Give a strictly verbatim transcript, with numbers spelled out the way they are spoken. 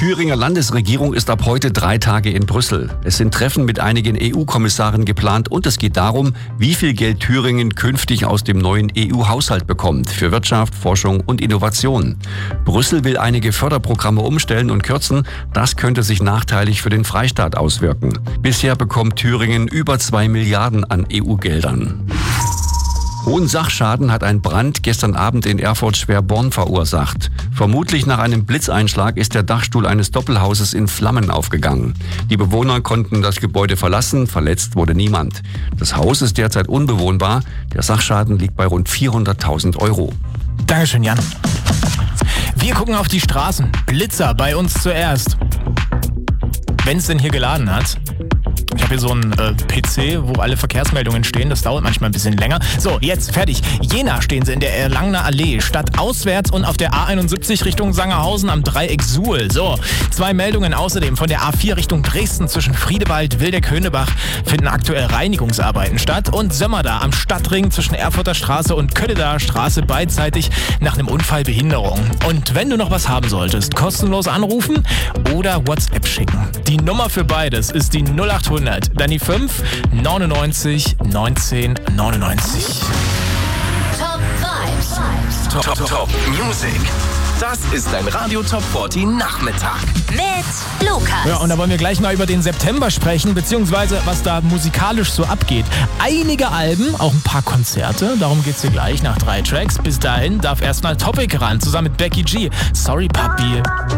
Thüringer Landesregierung ist ab heute drei Tage in Brüssel. Es sind Treffen mit einigen E U-Kommissaren geplant und es geht darum, wie viel Geld Thüringen künftig aus dem neuen E U-Haushalt bekommt für Wirtschaft, Forschung und Innovation. Brüssel will einige Förderprogramme umstellen und kürzen. Das könnte sich nachteilig für den Freistaat auswirken. Bisher bekommt Thüringen über zwei Milliarden an E U-Geldern. Hohen Sachschaden hat ein Brand gestern Abend in Erfurt-Schwerborn verursacht. Vermutlich nach einem Blitzeinschlag ist der Dachstuhl eines Doppelhauses in Flammen aufgegangen. Die Bewohner konnten das Gebäude verlassen, verletzt wurde niemand. Das Haus ist derzeit unbewohnbar. Der Sachschaden liegt bei rund vierhunderttausend Euro. Dankeschön, Jan. Wir gucken auf die Straßen. Blitzer bei uns zuerst. Wenn es denn hier geladen hat. Ich habe hier so einen äh, P C, wo alle Verkehrsmeldungen stehen. Das dauert manchmal ein bisschen länger. So, jetzt fertig. Jena stehen sie in der Erlangener Allee. Stadtauswärts und auf der A einundsiebzig Richtung Sangerhausen am Dreieck Suhl. So, zwei Meldungen außerdem. Von der A vier Richtung Dresden zwischen Friedewald, Wildeck-Höhnebach finden aktuell Reinigungsarbeiten statt. Und Sömmerda am Stadtring zwischen Erfurter Straße und Kölleder Straße beidseitig nach einem Unfall Behinderung. Und wenn du noch was haben solltest, kostenlos anrufen oder WhatsApp schicken. Die Nummer für beides ist die null acht hundert, dann die fünf neunundneunzig neunzehn neunundneunzig. Top Vibes. Top, Top, Top Music. Das ist ein Radio Top vierzig Nachmittag. Mit Lukas. Ja, und da wollen wir gleich mal über den September sprechen, beziehungsweise was da musikalisch so abgeht. Einige Alben, auch ein paar Konzerte, darum geht's hier gleich nach drei Tracks. Bis dahin darf erstmal Topic ran, zusammen mit Becky G. Sorry, Papi.